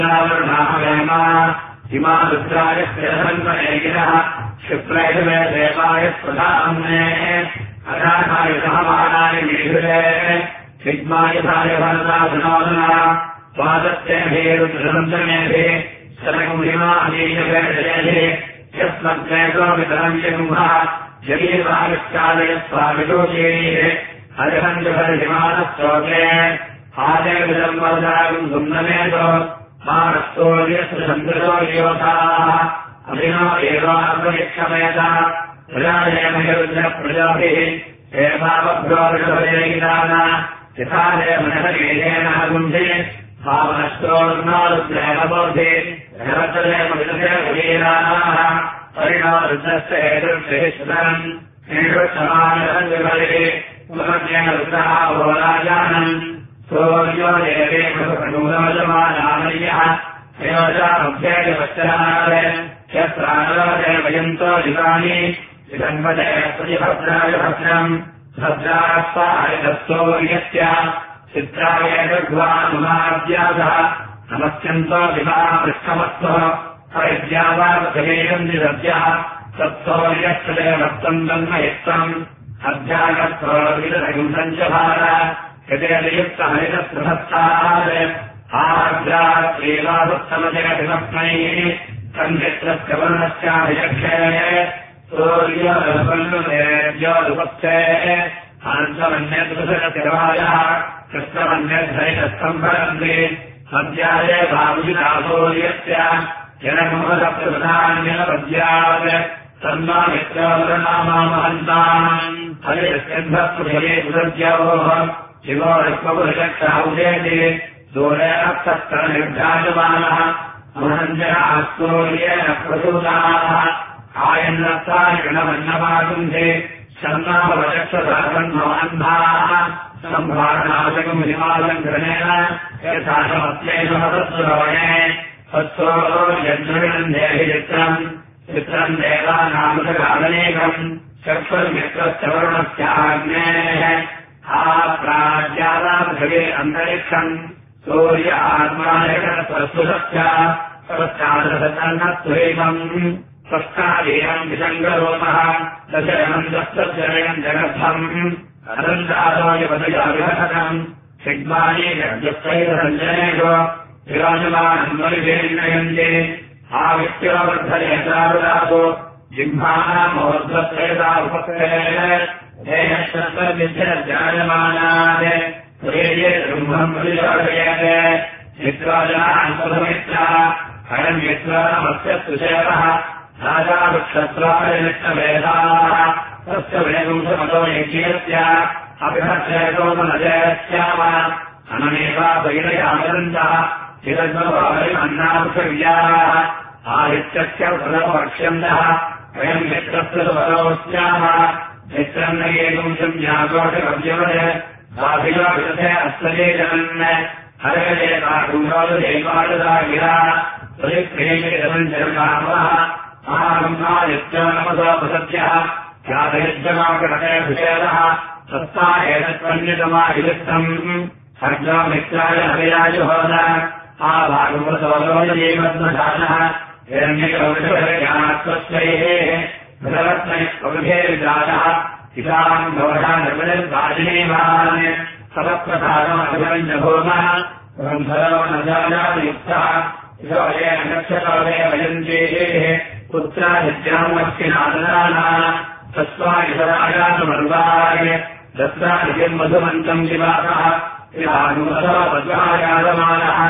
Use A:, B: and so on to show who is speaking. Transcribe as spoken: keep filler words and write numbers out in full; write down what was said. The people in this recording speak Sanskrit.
A: इमा रुद्राय स्थिरसन्मनेगिनः शुक्लैः मे देवाय प्रधाम्ने अराधाय सहमानाय मीढुरे सिग्माय धाय भरदाधनोदना स्वादत्येभिरुद्रसन्दमेभिः शतकुम्भिमा अनीयवेदयेभिः यस्मद्वेदो वितरञ्जगुम्भः जगीर्वाविष्टालयस्वामिदोषीः हरिहञ्जभरिमानस्तोके आदेविदम्बरदागम् गुम्नमेदो मानस्तोर्यस्य सन्दृशो योधाः अभिनो एवाग्रविक्षमेत प्रजायेमहिरुद्रप्रजाभिः एवावभ्योर्षभरेगिदान यथा देवनहरेण गुम्भे भावनस्तोर्नारुद्रेणबोधे जगतदेवविदुषेवीरानाः परिणो रुद्रस्य एदृक्षेश्वरम् एषमानरञ्जभरे पुनर्जेन रुद्रः भोराजानम् सूर्यो देवे मधुकनूनोजमानामय्यः अयोजामभ्येजवच्चराय यत्रानरोदे वयन्तो दिवानि विधन्वते प्रतिभद्राय भद्रम् भद्रास्तायदस्तोर्यस्य चित्राय गृह्वानुमाद्यासः नमस्यन्तो दिवापृष्ठमस्तः परिद्यावापथयेयम् निरद्यः तत्सौर्यस्य भक्तम् ब्रह्मयुक्तम् अध्यागत्वविदधगुंसम् च भार यदेयुक्तहरितस्पृहत्तात् आर्द्रात्रेवाभुत्तमजगतिमस्मैः सन्धित्रस्य वर्णस्याभियक्षे सूर्योपत्से अनन्तमन्यद्वसरतिरवायः कृष्णमन्यद्धरितस्तम्भरन्ति मध्याये भावुजितासूर्यस्य जनमोहसप्तप्रधान्यपद्यात् तन्मामित्रोनामामहन्ताम् हरिस्कन्धस्पृशये सुसद्योः शिवो ऋष्मपुरुषक्षाउदेति दूरेणस्तत्रनिर्धायमानः महञ्जनः सूर्येण प्रसूताः आयन्नस्तानि गणमन्नपाकुन्धे सन्नामवचक्षसाधन्मोहन्धाः सम्भारणाशकम् हिमालङ्घ्रणेन यथा समत्यैषमतत्सुरवणे तत्सोर्यज्ञविनन्देऽभिचित्रम् चित्रम् देवानामृतकालनेकम् चक्षुर्मित्रस्य वरुणस्याग्नेः आप्राज्यादापृथिवे अन्तरिक्षम् सूर्य आत्मानकरस्वस्वस्य स्वस्यादशतन्नत्वैकम् स्वस्थावीरम् विसङ्गरोमः दशनन्दस्तजनयम् जगद्धम् अनन्दादोयपदयाविहतम् सिग्मानि जगस्तैरञ्जनेषु विराजमानम् परिवेन्नयन्ते आवित्योवर्धयेतारुदासो जिह्वानामोर्ध्वत्रयता उपक्रेण देहशस्त्रविद्यजायमानात् प्रेये ब्रह्मम् परिचारयेत् मित्राजनान् सुधमित्रः अयम् मित्रामस्य सुशेवः राजावृक्षत्राय निष्ठवेदाः तस्य वेदुंसमतो यज्ञस्य अभिहर्षयतोमनजयस्याम अनमेवा वैरयामरन्तः चिरज्वरवारिमन्नावृषव्याः आदित्यस्य प्रथमवक्ष्यन्तः वयम् मित्रस्य सुवरो स्याम मित्रम् न येगुंसम् ज्ञातोषकव्यवत् साभिलाभिषे अस्तये जनन् हरयदेवाडुरोदेवाडदा गिरा त्वयिप्रेमिरम् जन्मावः महाब्रह्मादित्यो नमसो प्रसत्यः यादयज्ञमाकटकयभिषेदः सत्ता एतत्पन्यतमाभिलिप्तम् सर्गमित्राय हरिराजुहोद आभागवतोलोयदेवद्मधानः हिरण्यकौशलज्ञानत्वस्वैः भगवत्मयः प्रभुभेर्विदानः इताम् भवता निर्मलद्वाजिनीवान् सवप्रसादमभिरञ्जभूमः ब्रह्मरो न जानायुक्तः इतोये नक्षतोरे वयन्तेः पुत्रादित्यामस्तिनादनाना तस्मादितराजानुमर्वाय दत्रादिकिम् मधुमन्तम् दिवासः इदानुमसो वद्वायादमानः